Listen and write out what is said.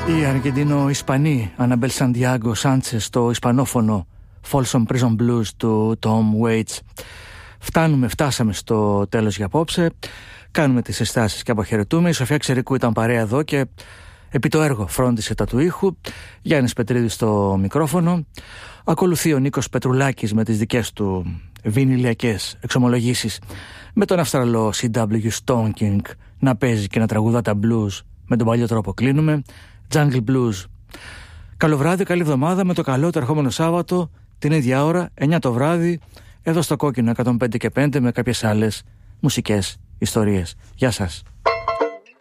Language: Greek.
Οι Αργεντινο-Ισπανοί Αναμπέλ Σαντιάγκο Σάντσες στο ισπανόφωνο Folsom Prison Blues του Tom Waits. Φτάσαμε στο τέλος για απόψε. Κάνουμε τις συστάσεις και αποχαιρετούμε. Η Σοφία Ξερικού ήταν παρέα εδώ και επί το έργο φρόντισε τα του ήχου. Γιάννης Πετρίδης στο μικρόφωνο. Ακολουθεί ο Νίκος Πετρουλάκης με τις δικές του βινιλιακές εξομολογήσεις, με τον Αυστραλό C.W. Stone King να παίζει και να τραγουδά τα blues. Με τον παλιό τρόπο κλείνουμε. Jungle Blues. Καλό βράδυ, καλή εβδομάδα, με το καλό το ερχόμενο Σάββατο την ίδια ώρα, 9 το βράδυ, εδώ στο Κόκκινο 105 και 5, με κάποιες άλλες μουσικές ιστορίες. Γεια σας.